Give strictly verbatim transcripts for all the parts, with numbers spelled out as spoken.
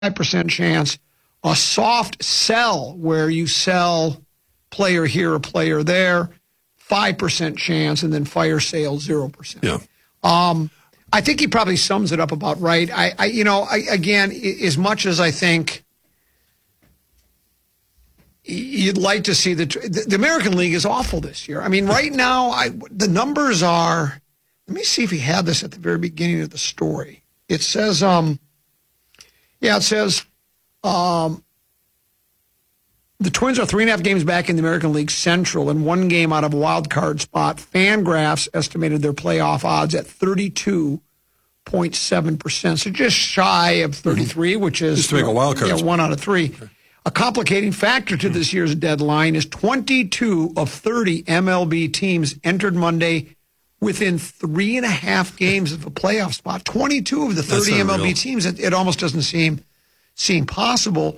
percent chance. A soft sell, where you sell player here or player there, five percent chance, and then fire sale, zero percent. Yeah. Um, I think he probably sums it up about right. I, I you know, I, again, as much as I think you'd like to see the, the American League is awful this year. I mean, right now, I, the numbers are, let me see if he had this at the very beginning of the story. It says, um, yeah, it says, um, the Twins are three and a half games back in the American League Central and one game out of a wild card spot. Fangraphs estimated their playoff odds at thirty-two point seven percent, so just shy of thirty-three, mm-hmm. which is just to make a wild card. Yeah, one out of three. Okay. A complicating factor to this year's deadline is twenty-two of thirty M L B teams entered Monday within three and a half games of a playoff spot. twenty-two of the thirty M L B teams. It, it almost doesn't seem seem possible.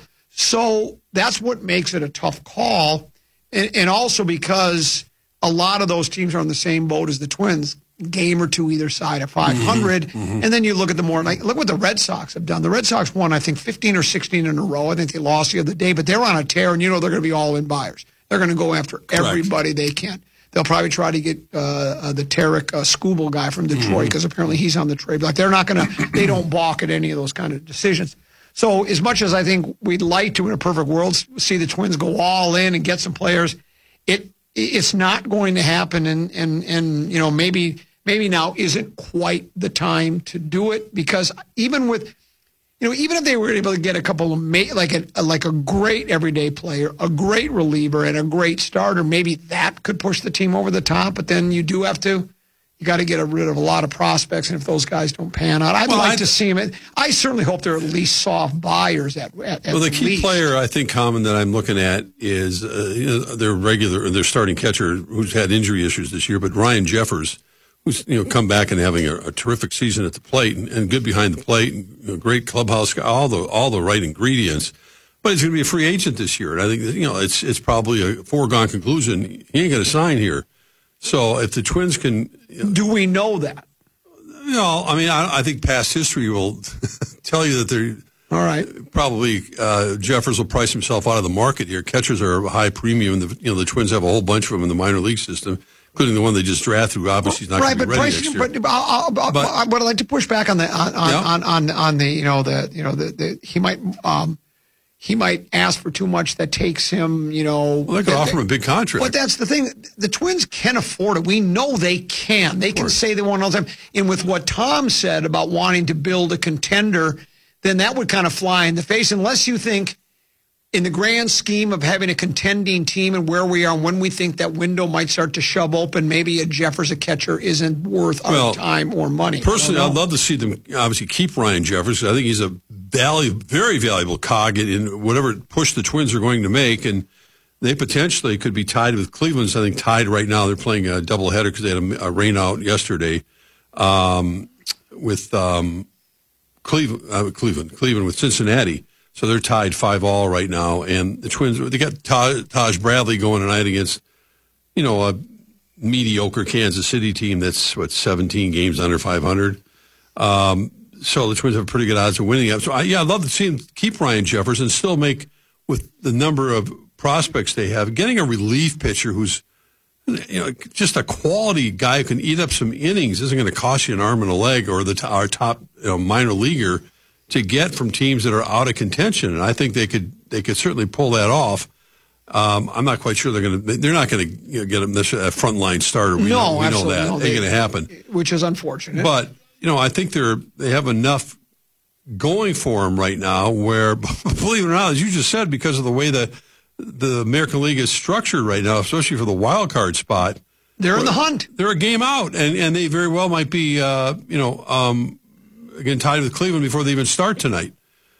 So that's what makes it a tough call. And, and also because a lot of those teams are on the same boat as the Twins, game or two either side of five hundred. Mm-hmm. Mm-hmm. And then you look at the more, like, look what the Red Sox have done. The Red Sox won, I think, fifteen or sixteen in a row. I think they lost the other day, but they're on a tear, and you know they're going to be all-in buyers. They're going to go after Correct. everybody they can. They'll probably try to get uh, uh, the Tarek uh, Skubal guy from Detroit because mm-hmm. apparently he's on the trade block. They're not going to, they don't balk at any of those kind of decisions. So as much as I think we'd like to, in a perfect world, see the Twins go all in and get some players, it it's not going to happen. And, and, and you know, maybe maybe now isn't quite the time to do it, because even with, you know, even if they were able to get a couple of, ma- like a, like a great everyday player, a great reliever, and a great starter, maybe that could push the team over the top. But then you do have to, you got to get rid of a lot of prospects, and if those guys don't pan out, I'd well, like I'd, to see them. I certainly hope they're at least soft buyers. At, at well, the at key least. player I think, Common, that I'm looking at is uh, you know, their regular, their starting catcher who's had injury issues this year, but Ryan Jeffers, who's you know come back and having a, a terrific season at the plate and, and good behind the plate, and, you know, great clubhouse, all the all the right ingredients. But he's going to be a free agent this year, and I think that, you know it's it's probably a foregone conclusion. He ain't going to sign here. So if the Twins can... You know, do we know that? You know, I mean, I, I think past history will tell you that they're... All right. Probably uh, Jeffers will price himself out of the market here. Catchers are a high premium. The, you know, the Twins have a whole bunch of them in the minor league system, including the one they just drafted, who obviously is not right, going to be ready pricing, next year. But I'll, I'll, but I would like to push back on the on on, yeah. on, on, on the you know the you know the, the he might um he might ask for too much that takes him you know. Well, they could the, offer him a big contract. But that's the thing. The Twins can afford it. We know they can. They can say they want all the time. And with what Tom said about wanting to build a contender, then that would kind of fly in the face, unless you think, in the grand scheme of having a contending team and where we are and when we think that window might start to shove open, maybe a Jeffers, a catcher, isn't worth well, our time or money. Personally, I'd love to see them obviously keep Ryan Jeffers. I think he's a value, very valuable cog in whatever push the Twins are going to make, and they potentially could be tied with Cleveland's. I think tied right now. They're playing a doubleheader because they had a, a rain out yesterday um, with um, Cleveland, uh, Cleveland, Cleveland with Cincinnati. So they're tied five all right now, and the Twins, they got Taj, Taj Bradley going tonight against, you know, a mediocre Kansas City team that's, what, seventeen games under five hundred. Um, so the Twins have pretty good odds of winning that. So, I, yeah, I'd love to see them keep Ryan Jeffers and still make, with the number of prospects they have, getting a relief pitcher who's, you know, just a quality guy who can eat up some innings isn't going to cost you an arm and a leg, or the our top you know, minor leaguer to get from teams that are out of contention, and I think they could they could certainly pull that off. Um, I'm not quite sure they're going to. They're not going to you know, get them this a frontline starter. We no, know, we know that no, ain't going to happen, which is unfortunate. But you know, I think they're they have enough going for them right now. Where, believe it or not, as you just said, because of the way that the American League is structured right now, especially for the wild card spot, they're in the hunt. They're a game out, and and they very well might be. Uh, you know. Um, Again, tied with Cleveland before they even start tonight.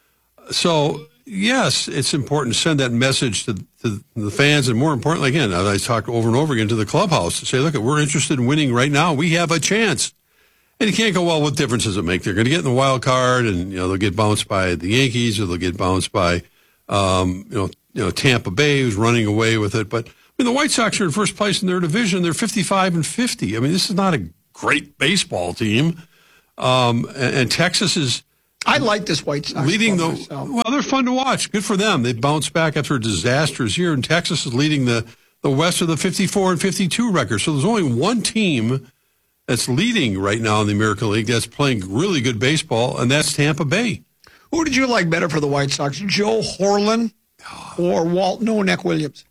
So, yes, it's important to send that message to, to the fans, and more importantly, again, as I talk over and over again, to the clubhouse to say, look, we're interested in winning right now. We have a chance. And you can't go, well, what difference does it make? They're going to get in the wild card, and you know they'll get bounced by the Yankees, or they'll get bounced by um, you know you know Tampa Bay, who's running away with it. But I mean, the White Sox are in first place in their division. They're fifty-five and fifty. I mean, this is not a great baseball team. Um, and, and Texas is I like this White Sox. Leading the myself. well, they're fun to watch. Good for them. They bounced back after a disastrous year, and Texas is leading the, the West with a fifty-four and fifty-two record. So there's only one team that's leading right now in the American League that's playing really good baseball, and that's Tampa Bay. Who did you like better for the White Sox, Joe Horlan or Walt No-Neck Williams?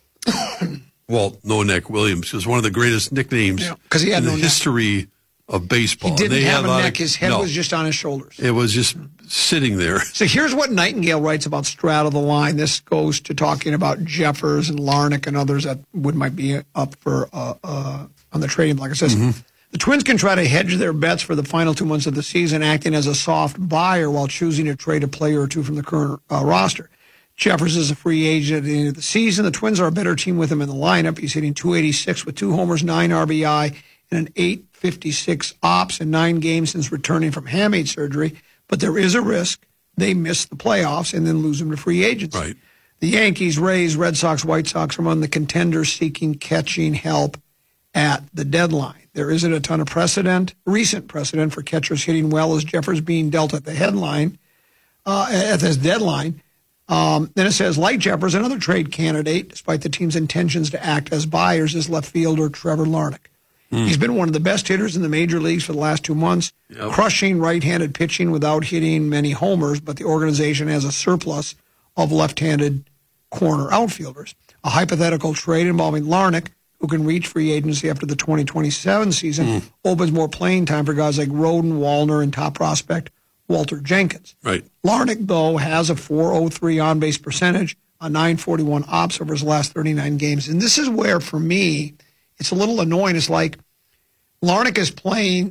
Walt No-Neck Williams was one of the greatest nicknames yeah, he had in no the neck. history of baseball. He didn't they have had a a neck. of, His head no, was just on his shoulders. It was just sitting there. So here's what Nightingale writes about Straddle the Line. This goes to talking about Jeffers and Larnach and others that would might be up for uh, uh, on the trading block. It says, mm-hmm. the Twins can try to hedge their bets for the final two months of the season, acting as a soft buyer while choosing to trade a player or two from the current uh, roster. Jeffers is a free agent at the end of the season. The Twins are a better team with him in the lineup. He's hitting two eighty-six with two homers, nine R B I, and an eight fifty-six ops in nine games since returning from hamate surgery. But there is a risk they miss the playoffs and then lose him to free agency. Right. The Yankees, Rays, Red Sox, White Sox are among the contenders seeking catching help at the deadline. There isn't a ton of precedent, recent precedent for catchers hitting well as Jeffers being dealt at the headline, uh, at this deadline. Um, then it says, like Jeffers, another trade candidate, despite the team's intentions to act as buyers, is left fielder Trevor Larnach. Mm. He's been one of the best hitters in the major leagues for the last two months, yep. crushing right-handed pitching without hitting many homers, but the organization has a surplus of left-handed corner outfielders. A hypothetical trade involving Larnach, who can reach free agency after the twenty twenty-seven season, mm. opens more playing time for guys like Roden, Wallner, and top prospect Walter Jenkins. Right. Larnach, though, has a four oh three on-base percentage, a nine forty-one ops over his last thirty-nine games. And this is where, for me, it's a little annoying. It's like Larnach is playing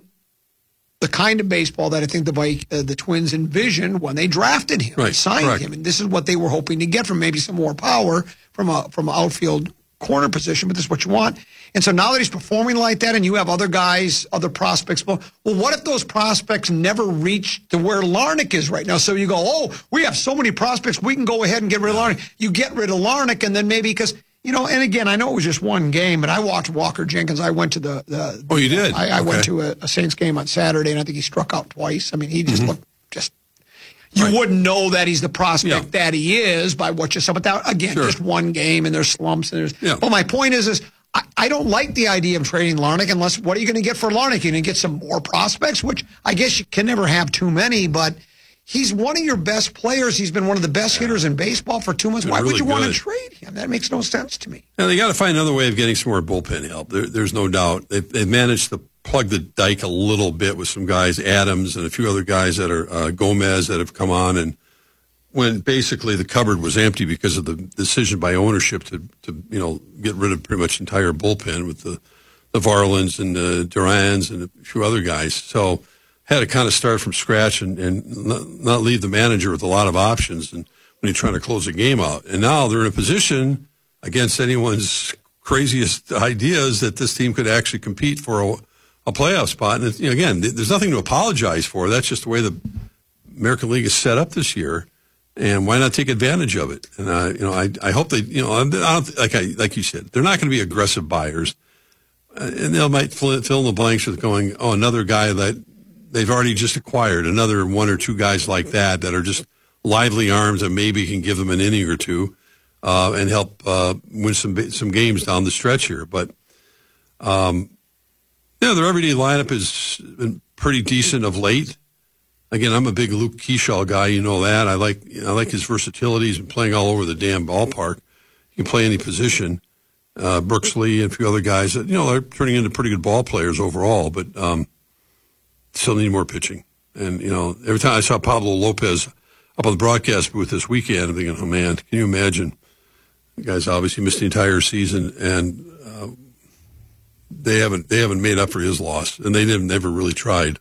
the kind of baseball that I think the uh, the Twins envisioned when they drafted him, right. and signed Correct. him. And this is what they were hoping to get from maybe some more power from a from an outfield corner position, but this is what you want. And so now that he's performing like that and you have other guys, other prospects, well, what if those prospects never reach to where Larnach is right now? So you go, oh, we have so many prospects, we can go ahead and get rid of Larnach. You get rid of Larnach, and then maybe because, you know, and again, I know it was just one game, but I watched Walker Jenkins. I went to the... the oh, you did? I, I okay. went to a, a Saints game on Saturday, and I think he struck out twice. I mean, he just mm-hmm. looked just... You right. wouldn't know that he's the prospect yeah. that he is by what you saw. But that, again, sure. just one game, and there's slumps. And there's. Yeah. But my point is, is I, I don't like the idea of trading Larnach unless, what are you going to get for Larnach? You're going to get some more prospects, which I guess you can never have too many, but he's one of your best players. He's been one of the best yeah. hitters in baseball for two months. Why really would you good. want to trade him? That makes no sense to me. Now, they got to find another way of getting some more bullpen help. There, there's no doubt. They've, they've managed to plug the dike a little bit with some guys, Adams and a few other guys that are uh, Gomez that have come on, and when basically the cupboard was empty because of the decision by ownership to, to you know, get rid of pretty much entire bullpen with the, the Varlands and the Durans and a few other guys. So had to kind of start from scratch and, and not, not leave the manager with a lot of options and when you're trying to close a game out. And now they're in a position against anyone's craziest ideas that this team could actually compete for a, a playoff spot. And, you know, again, there's nothing to apologize for. That's just the way the American League is set up this year. And why not take advantage of it? And uh, you know, I I hope they, you know, I don't, like I like you said, they're not going to be aggressive buyers, uh, and they might fill, fill in the blanks with going, oh, another guy that they've already just acquired, another one or two guys like that that are just lively arms that maybe can give them an inning or two uh, and help uh, win some some games down the stretch here. But um, yeah, their everyday lineup has been pretty decent of late. Again, I'm a big Luke Kershaw guy. You know that. I like I like his versatility. He's been playing all over the damn ballpark. He can play any position. Uh, Brooks Lee and a few other guys that, you know, they're turning into pretty good ball players overall, but um, still need more pitching. And, you know, every time I saw Pablo Lopez up on the broadcast booth this weekend, I'm thinking, oh, man, can you imagine? The guy's obviously missed the entire season, and uh, they haven't they haven't made up for his loss, and they didn't, never really tried.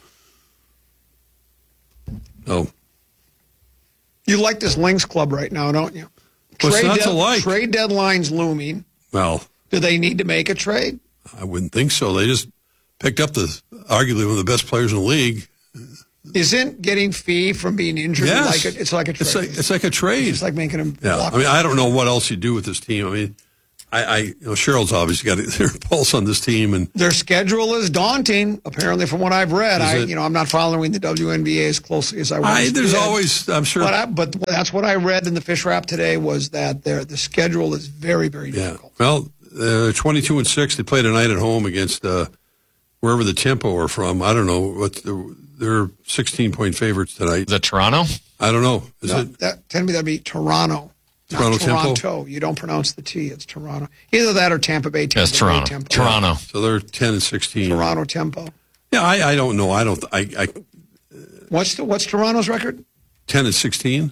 Oh, you like this Lynx Club right now, don't you? Well, trade, not de- to like. trade deadline's looming. Well, do they need to make a trade? I wouldn't think so. They just picked up the arguably one of the best players in the league. Isn't getting fee from being injured yes. like a, it's like a trade? It's like, it's like a trade. It's like making him. Yeah, I mean, I don't know what else you do with this team. I mean, I, I you know, Cheryl's obviously got their pulse on this team, and their schedule is daunting. Apparently, from what I've read, I it? you know I'm not following the W N B A as closely as I once I, there's did. always, I'm sure, But, I, but that's what I read in the Fish Wrap today was that their the schedule is very very yeah. difficult. Well, uh, twenty-two and six. They play tonight at home against uh, wherever the Tempo are from. I don't know what the, they're sixteen point favorites tonight. Is it Toronto? I don't know. Is No, it that tell me that'd be Toronto. Toronto Not Tempo? Toronto. You don't pronounce the T. It's Toronto. Either that or Tampa Bay Tempo. Yes, Toronto. Bay Tempo. Toronto. So they're ten and sixteen. Toronto Tempo. Yeah, I, I don't know. I don't. I, I What's the, what's Toronto's record? ten and sixteen.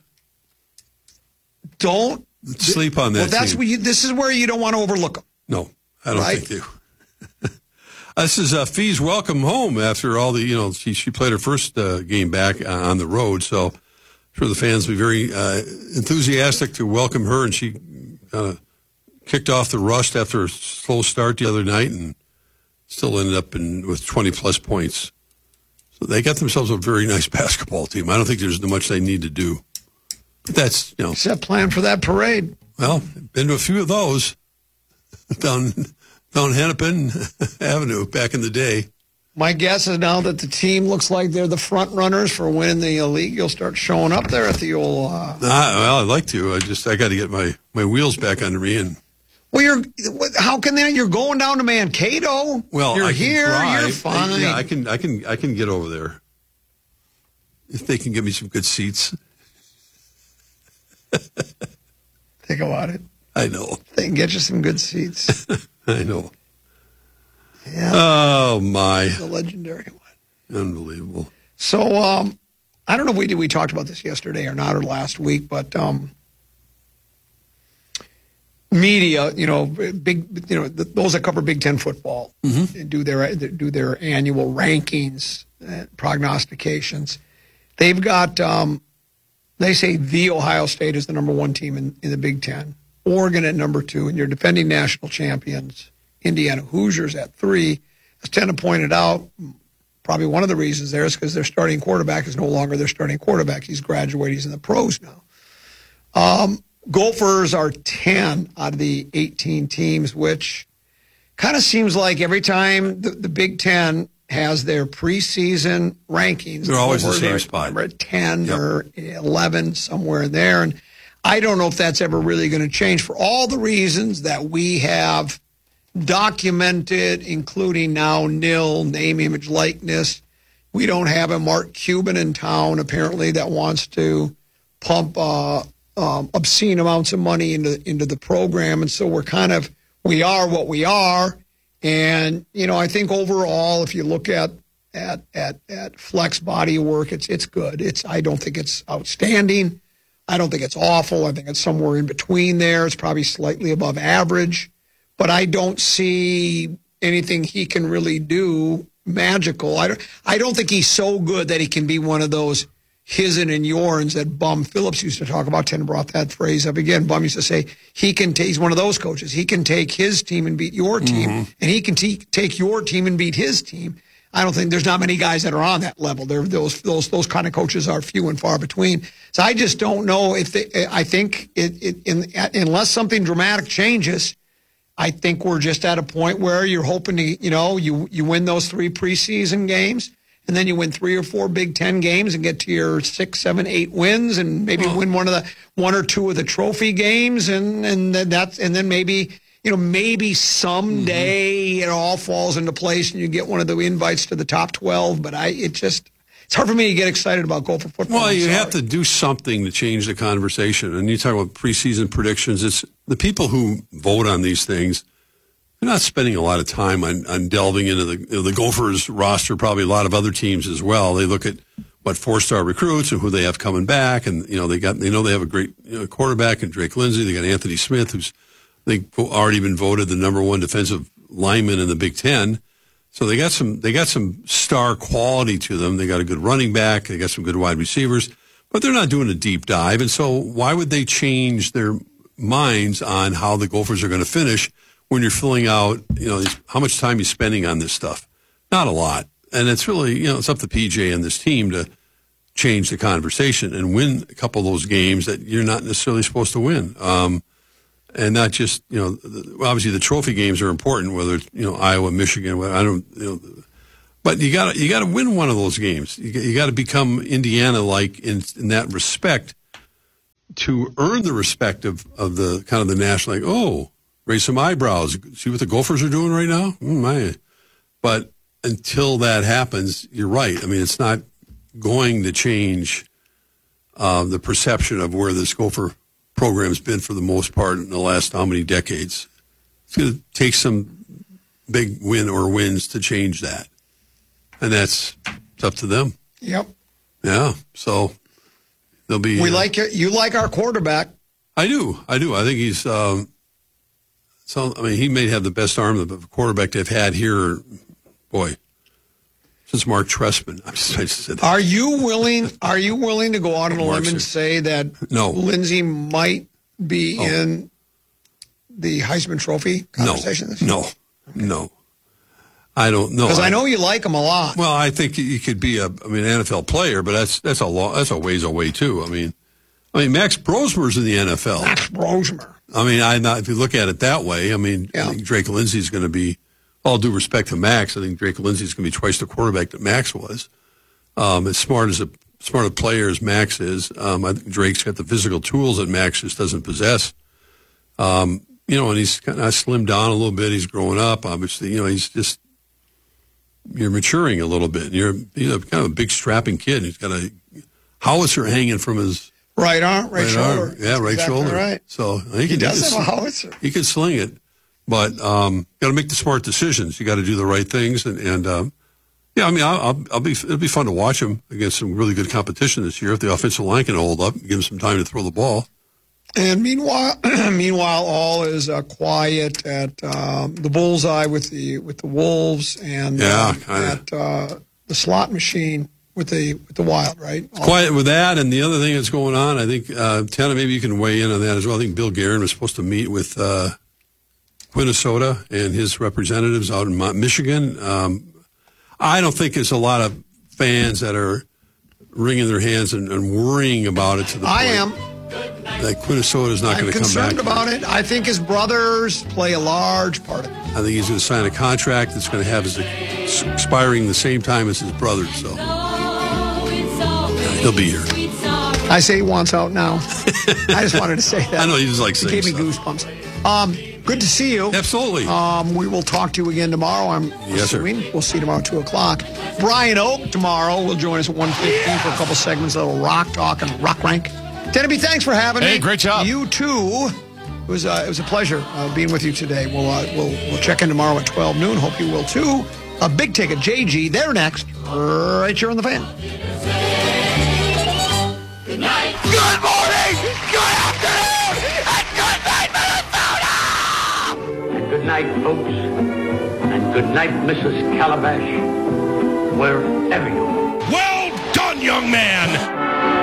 Don't Sleep on that. Well, that's team. where you, this is where you don't want to overlook them. No, I don't Right? think they do. This is uh, Fee's welcome home after all the, you know, she, she played her first uh, game back on the road. So I'm sure the fans will be very uh, enthusiastic to welcome her. And she uh, kicked off the rust after a slow start the other night and still ended up in with twenty plus points. So they got themselves a very nice basketball team. I don't think there's much they need to do. But that's, you know, Set plan for that parade. well, been to a few of those down down Hennepin Avenue back in the day. My guess is now that the team looks like they're the front runners for winning the league, you'll start showing up there at the old. Uh, Ah, well, I'd like to. I just I got to get my, my wheels back under me, and well, you're. How can that? You're going down to Mankato. well, you're I can here. drive. You're fine. Yeah, I can I can I can get over there if they can give me some good seats. Think about it. I know. They can get you some good seats. I know. Yeah, Oh my, the legendary one. unbelievable. So, um, I don't know if we did. We talked about this yesterday or not, or last week, but um, media, you know, big, you know, th- those that cover Big Ten football and do their do their annual rankings, uh, prognostications. They've got. Um, they say the Ohio State is the number one team in, in the Big Ten. Oregon at number two, and your defending national champions, Indiana Hoosiers at three. As Tena pointed out, probably one of the reasons there is because their starting quarterback is no longer their starting quarterback. He's graduated. He's in the pros now. Um, Gophers are ten out of the eighteen teams, which kind of seems like every time the, the Big Ten has their preseason rankings, They're always the Gophers same are spot. at ten Yep. or eleven, somewhere in there. And I don't know if that's ever really going to change for all the reasons that we have documented, including now nil, name, image, likeness. We don't have a Mark Cuban in town, apparently, that wants to pump uh, um, obscene amounts of money into into the program. And so we're kind of, we are what we are. And, you know, I think overall, if you look at at at, at Flex body of work, it's it's good. It's I don't think it's outstanding. I don't think it's awful. I think it's somewhere in between there. It's probably slightly above average. But I don't see anything he can really do magical. I don't, I don't think he's so good that he can be one of those his'n and yourns that Bum Phillips used to talk about. Ten brought that phrase up again. Bum used to say he can take, he's one of those coaches. He can take his team and beat your team, Mm-hmm. and he can te- take your team and beat his team. I don't think there's not many guys that are on that level. There, those those those kind of coaches are few and far between. So I just don't know if they, I think it, it in, unless something dramatic changes, I think we're just at a point where you're hoping to, you know, you you win those three preseason games, and then you win three or four Big Ten games and get to your six, seven, eight wins, and maybe Oh. win one of the one or two of the trophy games, and and then that's and then maybe. You know, maybe someday Mm-hmm. it all falls into place and you get one of the invites to the top twelve. But I, it just, it's hard for me to get excited about Gopher football. Well, I'm you sorry. have to do something to change the conversation. And you talk about preseason predictions. It's the people who vote on these things. They're not spending a lot of time on, on delving into the you know, the Gophers roster. Probably a lot of other teams as well. They look at what four star recruits and who they have coming back, and you know they got they know they have a great you know, quarterback in Drake Lindsay. They got Anthony Smith, who's they've already been voted the number one defensive lineman in the Big Ten. So they got some they got some star quality to them. They got a good running back. They got some good wide receivers, but they're not doing a deep dive. And so why would they change their minds on how the Gophers are going to finish when you're filling out, you know, how much time you're spending on this stuff? Not a lot. And it's really, you know, it's up to P J and this team to change the conversation and win a couple of those games that you're not necessarily supposed to win. Um, and not just, you know, the, obviously the trophy games are important, whether it's, you know, Iowa, Michigan, I don't, you know, but you got to you got to win one of those games. You, you got to become Indiana-like in, in that respect to earn the respect of, of the kind of the national, like, oh, raise some eyebrows. See what the Gophers are doing right now? Mm, my. But until that happens, you're right. I mean, it's not going to change uh, the perception of where this Gopher program's been for the most part in the last how many decades. It's going to take some big win or wins to change that. And that's it's up to them. Yep. Yeah. So they'll be. We uh, like you. You like our quarterback. I do. I do. I think he's. Um, so I mean, he may have the best arm of a quarterback they've had here. Boy, since Mark Trestman. I'm just, I just said that. Are you willing? Are you willing to go out on a limb Mark's and say that No. Lindsey might be Oh. in the Heisman Trophy No. conversation? this year? No. No. I don't know. Because I know you like him a lot. Well, I think he could be a, I mean, an N F L player, but that's that's a long, that's a ways away too. I mean, I mean, Max Brosmer's in the N F L. Max Brosmer. I mean, I not if you look at it that way. I mean, Yeah. I think Drake Lindsey's going to be, all due respect to Max, I think Drake Lindsey's going to be twice the quarterback that Max was. Um, as smart as a smart a player as Max is, um, I think Drake's got the physical tools that Max just doesn't possess. Um, you know, and he's kind of slimmed down a little bit. He's growing up, obviously. You know, he's just. You're maturing a little bit. You're he's a kind of a big strapping kid. He's got a howitzer hanging from his Right arm, right, right shoulder. arm. Yeah, That's right exactly shoulder. Right. So I think He he, does can, have a howitzer. He can sling it, but um, got to make the smart decisions. You got to do the right things, and, and um, yeah, I mean, I'll, I'll, I'll be it'll be fun to watch him against some really good competition this year if the offensive line can hold up, and give him some time to throw the ball. And meanwhile, meanwhile, all is uh, quiet at um, the bullseye with the with the Wolves, and Yeah, uh, kinda. at uh, the slot machine with the with the Wild. Right. All- Quiet with that, and the other thing that's going on, I think, uh, Tana, maybe you can weigh in on that as well. I think Bill Guerin was supposed to meet with uh, Minnesota and his representatives out in Mo- Michigan. Um, I don't think there's a lot of fans that are wringing their hands and, and worrying about it to the I point am. that Minnesota is not I'm going to come back. concerned about it. I think his brothers play a large part of it. I think he's going to sign a contract that's going to have his ex- expiring the same time as his brother, so he'll be here. I say he wants out now. I just wanted to say that. I know you just like It saying gave me stuff. goosebumps. Um, good to see you. Absolutely. Um, we will talk to you again tomorrow. I'm Yes, sir. assuming we'll see you tomorrow at two o'clock. Brian Oak tomorrow will join us at one fifteen for a couple segments, a little rock talk and rock rank. Denby, thanks for having me. Hey, great job. You too. It was uh, it was a pleasure uh, being with you today. We'll uh, we'll we'll check in tomorrow at twelve noon. Hope you will too. A big ticket, J G. They're next, right here on the Fan. Good night. Good morning. Good afternoon. And good night, Minnesota. And good night, folks. And good night, Missus Calabash. Wherever you are. Well done, young man.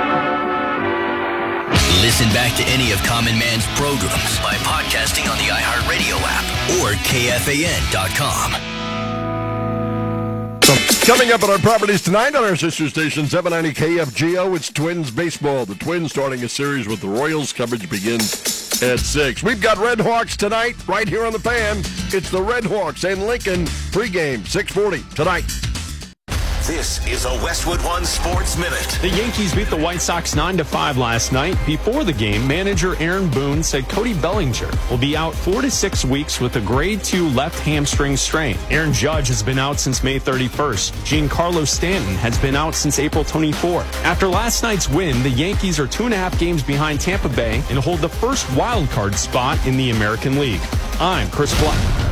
Listen back to any of Common Man's programs by podcasting on the iHeartRadio app or K F A N dot com. Coming up on our properties tonight on our sister station, seven ninety K F G O, it's Twins baseball. The Twins starting a series with the Royals. Coverage begins at six. We've got Red Hawks tonight right here on the Fan. It's the Red Hawks and Lincoln pregame, six forty tonight. This is a Westwood One Sports Minute. The Yankees beat the White Sox nine to five last night. Before the game, manager Aaron Boone said Cody Bellinger will be out four to six weeks with a grade two left hamstring strain. Aaron Judge has been out since May thirty-first. Giancarlo Stanton has been out since April twenty-fourth. After last night's win, the Yankees are two and a half games behind Tampa Bay and hold the first wild card spot in the American League. I'm Chris Black.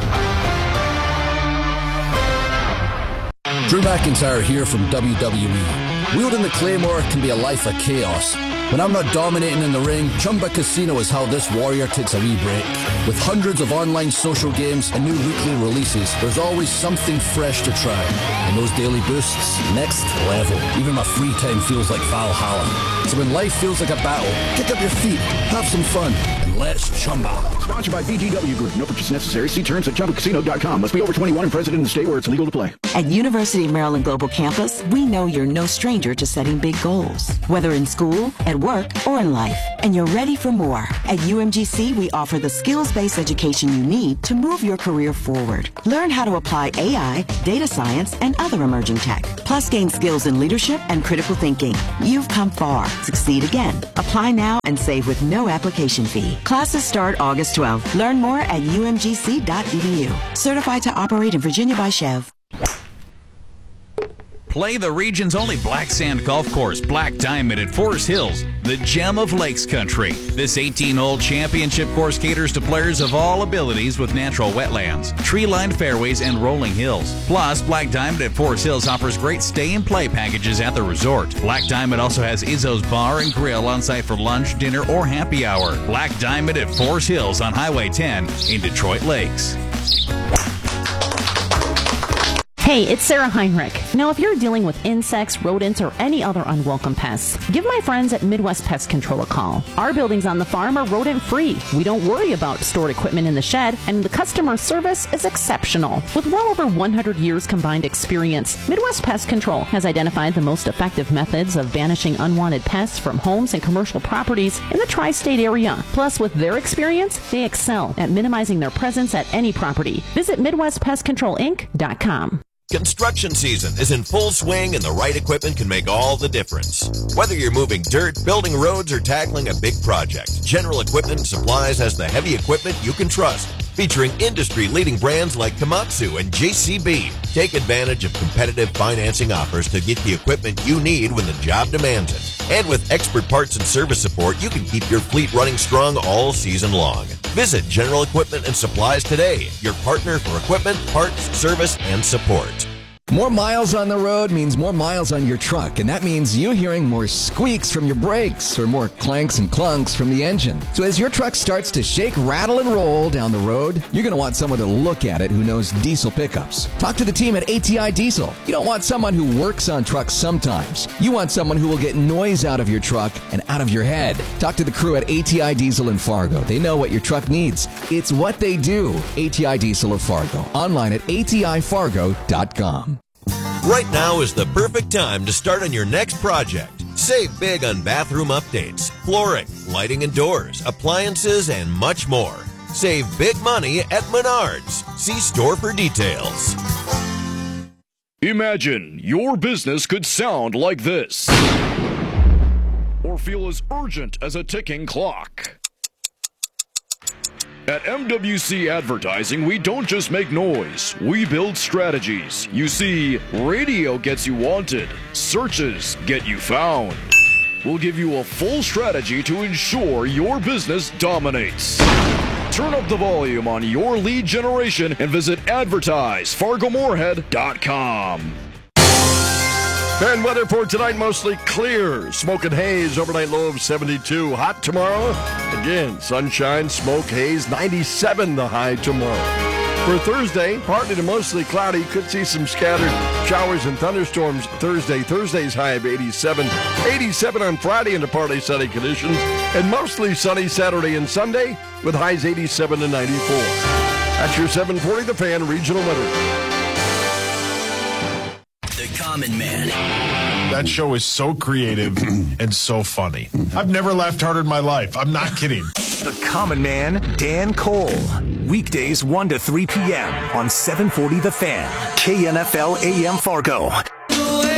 Drew McIntyre here from W W E. Wielding the Claymore can be a life of chaos. When I'm not dominating in the ring, Chumba Casino is how this warrior takes a wee break. With hundreds of online social games and new weekly releases, there's always something fresh to try. And those daily boosts, next level. Even my free time feels like Valhalla. So when life feels like a battle, kick up your feet, have some fun, and let's Chumba. Sponsored by B G W Group. No purchase necessary. See terms at chumba casino dot com. Must be over twenty-one and present in the state where it's legal to play. At University of Maryland Global Campus, we know you're no stranger to setting big goals. Whether in school, at work or in life, and you're ready for more. At U M G C, we offer the skills-based education you need to move your career forward. Learn how to apply A I, data science, and other emerging tech. Plus, gain skills in leadership and critical thinking. You've come far. Succeed again. Apply now and save with no application fee. Classes start August twelfth. Learn more at U M G C dot E D U. Certified to operate in Virginia by Chev. Play the region's only black sand golf course, Black Diamond at Forest Hills, the gem of Lakes Country. This eighteen-hole championship course caters to players of all abilities with natural wetlands, tree-lined fairways, and rolling hills. Plus, Black Diamond at Forest Hills offers great stay-and-play packages at the resort. Black Diamond also has Izzo's Bar and Grill on site for lunch, dinner, or happy hour. Black Diamond at Forest Hills on Highway ten in Detroit Lakes. Hey, it's Sarah Heinrich. Now, if you're dealing with insects, rodents, or any other unwelcome pests, give my friends at Midwest Pest Control a call. Our buildings on the farm are rodent-free. We don't worry about stored equipment in the shed, and the customer service is exceptional. With well over one hundred years combined experience, Midwest Pest Control has identified the most effective methods of banishing unwanted pests from homes and commercial properties in the tri-state area. Plus, with their experience, they excel at minimizing their presence at any property. Visit Midwest Pest Control Inc dot com. Construction season is in full swing, and the right equipment can make all the difference. Whether you're moving dirt, building roads, or tackling a big project, General Equipment and Supplies has the heavy equipment you can trust. Featuring industry-leading brands like Komatsu and J C B. Take advantage of competitive financing offers to get the equipment you need when the job demands it. And with expert parts and service support, you can keep your fleet running strong all season long. Visit General Equipment and Supplies today, your partner for equipment, parts, service, and support. More miles on the road means more miles on your truck, and that means you hearing more squeaks from your brakes or more clanks and clunks from the engine. So as your truck starts to shake, rattle, and roll down the road, you're going to want someone to look at it who knows diesel pickups. Talk to the team at A T I Diesel. You don't want someone who works on trucks sometimes. You want someone who will get noise out of your truck and out of your head. Talk to the crew at A T I Diesel in Fargo. They know what your truck needs. It's what they do. A T I Diesel of Fargo. Online at A T I Fargo dot com. Right now is the perfect time to start on your next project. Save big on bathroom updates, flooring, lighting and doors, appliances, and much more. Save big money at Menards. See store for details. Imagine your business could sound like this, or feel as urgent as a ticking clock. At M W C Advertising, we don't just make noise, we build strategies. You see, radio gets you wanted, searches get you found. We'll give you a full strategy to ensure your business dominates. Turn up the volume on your lead generation and visit advertise fargo moorhead dot com. And weather for tonight, mostly clear. Smoke and haze, overnight low of seventy-two. Hot tomorrow. Again, sunshine, smoke, haze, ninety-seven the high tomorrow. For Thursday, partly to mostly cloudy. Could see some scattered showers and thunderstorms Thursday. Thursday's high of eighty-seven. eighty-seven on Friday into partly sunny conditions. And mostly sunny Saturday and Sunday with highs eighty-seven and ninety-four. That's your seven forty The Fan regional weather. Common Man. That show is so creative and so funny. I've never laughed harder in my life. I'm not kidding. The Common Man, Dan Cole. Weekdays one to three p.m. on seven forty The Fan. K N F L A M Fargo.